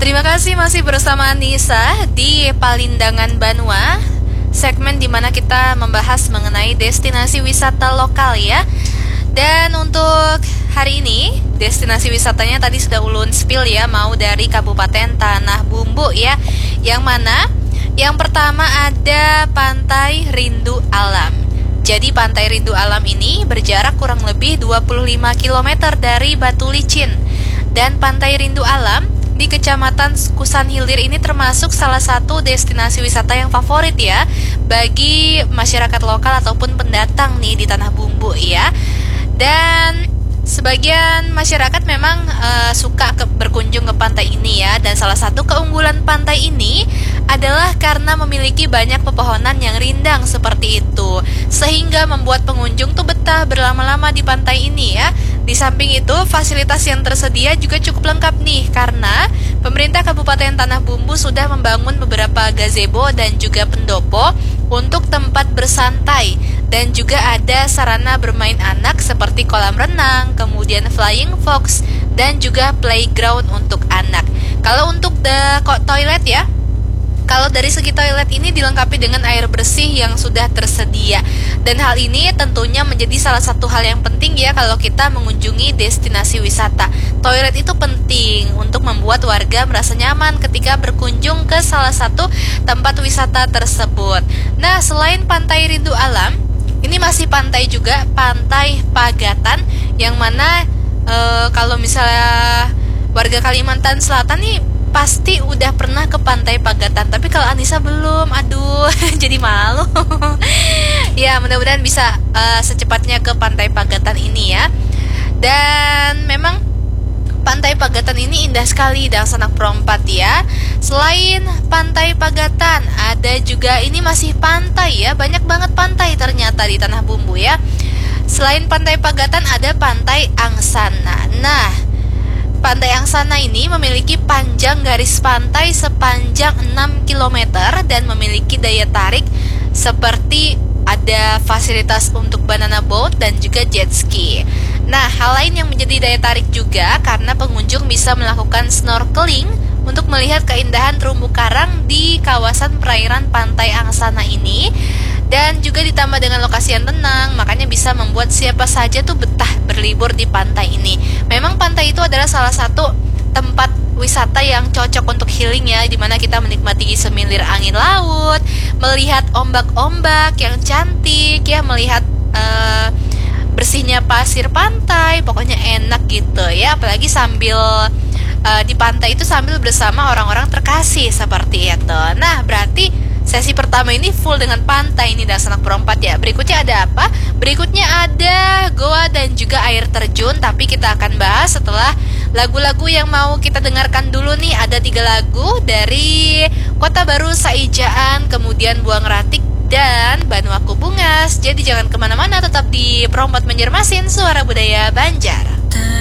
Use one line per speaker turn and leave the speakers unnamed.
Terima kasih masih bersama Nisa di Palindangan Banua, segmen dimana kita membahas mengenai destinasi wisata lokal ya. Dan untuk hari ini destinasi wisatanya tadi sudah ulun spill ya, mau dari Kabupaten Tanah Bumbu ya. Yang mana? Yang pertama ada Pantai Rindu Alam. Jadi Pantai Rindu Alam ini berjarak kurang lebih 25 km dari Batu Licin. Dan Pantai Rindu Alam di Kecamatan Kusan Hilir ini termasuk salah satu destinasi wisata yang favorit ya bagi masyarakat lokal ataupun pendatang nih di Tanah Bumbu ya. Dan sebagian masyarakat memang suka berkunjung ke pantai ini ya. Dan salah satu keunggulan pantai ini adalah karena memiliki banyak pepohonan yang rindang seperti itu, sehingga membuat pengunjung tuh betah berlama-lama di pantai ini ya. Di samping itu, fasilitas yang tersedia juga cukup lengkap nih, karena pemerintah Kabupaten Tanah Bumbu sudah membangun beberapa gazebo dan juga pendopo untuk tempat bersantai. Dan juga ada sarana bermain anak seperti kolam renang, kemudian flying fox, dan juga playground untuk anak. Kalau untuk toilet ya, kalau dari segi toilet ini dilengkapi dengan air bersih yang sudah tersedia. Dan hal ini tentunya menjadi salah satu hal yang penting ya kalau kita mengunjungi destinasi wisata. Toilet itu penting untuk membuat warga merasa nyaman ketika berkunjung ke salah satu tempat wisata tersebut. Nah, selain Pantai Rindu Alam, ini masih pantai juga, Pantai Pagatan, yang mana kalau misalnya warga Kalimantan Selatan nih pasti udah pernah ke Pantai Pagatan, tapi kalau Anissa belum, aduh jadi malu. Ya, mudah-mudahan bisa secepatnya ke Pantai Pagatan ini ya. Dan memang Pantai Pagatan ini indah sekali dan Sanak Perompat ya. Selain Pantai Pagatan, ada juga ini masih pantai ya, banyak banget pantai ternyata di Tanah Bumbu ya. Selain Pantai Pagatan ada Pantai Angsana. Nah, Pantai Angsana ini memiliki panjang garis pantai sepanjang 6 km dan memiliki daya tarik seperti ada fasilitas untuk banana boat dan juga jet ski. Nah, hal lain yang menjadi daya tarik juga karena pengunjung bisa melakukan snorkeling untuk melihat keindahan terumbu karang di kawasan perairan Pantai Angsana ini. Dan juga ditambah dengan lokasi yang tenang, makanya bisa membuat siapa saja tuh betah berlibur di pantai ini. Memang pantai itu adalah salah satu tempat wisata yang cocok untuk healing ya, dimana kita menikmati semilir angin laut, melihat ombak-ombak yang cantik ya, melihat bersihnya pasir pantai, pokoknya enak gitu ya. Apalagi sambil di pantai itu sambil bersama orang-orang terkasih seperti itu. Nah, berarti sesi pertama ini full dengan pantai ini dan Sanak Perompat ya. Berikutnya ada apa? Berikutnya ada goa dan juga air terjun, tapi kita akan bahas setelah lagu-lagu yang mau kita dengarkan dulu nih. Ada 3 lagu dari Kota Baru Saijaan, kemudian Buang Ratik, dan Banuaku Bungas. Jadi jangan kemana-mana, tetap di Perompat Banjarmasin, Suara Budaya Banjar.